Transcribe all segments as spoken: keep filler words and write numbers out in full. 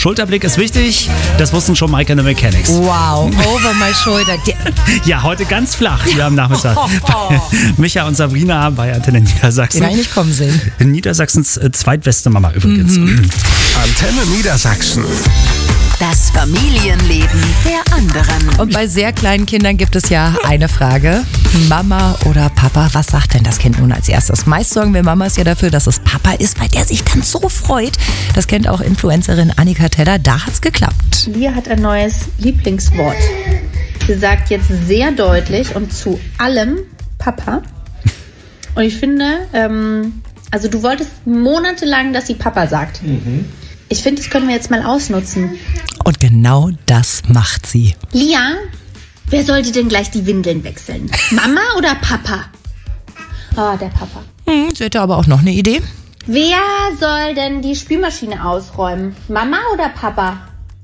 Schulterblick ist wichtig. Das wussten schon Mike and the Mechanics. Wow, over my shoulder. Ja, heute ganz flach hier am Nachmittag. Micha und Sabrina bei Antenne Niedersachsen. Den eigentlich kommen sehen. Niedersachsens äh, zweitbeste Mama übrigens. Mhm. Antenne Niedersachsen. Das Familienleben der anderen. Und bei sehr kleinen Kindern gibt es ja eine Frage. Mama oder Papa, was sagt denn das Kind nun als erstes? Meist sorgen wir Mamas ja dafür, dass es Papa ist, weil der sich dann so freut. Das kennt auch Influencerin Annika Tedder. Da hat's geklappt. Lia hat ein neues Lieblingswort. Sie sagt jetzt sehr deutlich und zu allem Papa. Und ich finde, ähm, also du wolltest monatelang, dass sie Papa sagt. Mhm. Ich finde, das können wir jetzt mal ausnutzen. Und genau das macht sie. Lia, wer sollte denn gleich die Windeln wechseln? Mama oder Papa? Oh, der Papa. Hm, sie hätte aber auch noch eine Idee. Wer soll denn die Spülmaschine ausräumen? Mama oder Papa?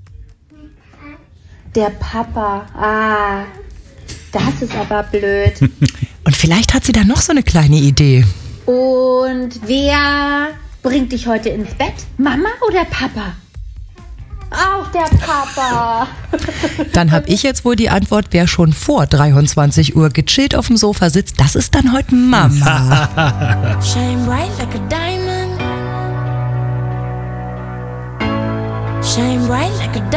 Der Papa. Ah, das ist aber blöd. Und vielleicht hat sie da noch so eine kleine Idee. Und wer bringt dich heute ins Bett? Mama oder Papa? Auch der Papa. Dann habe ich jetzt wohl die Antwort, wer schon vor dreiundzwanzig Uhr gechillt auf dem Sofa sitzt, das ist dann heute Mama. Shine bright like a diamond. Shine bright like a diamond.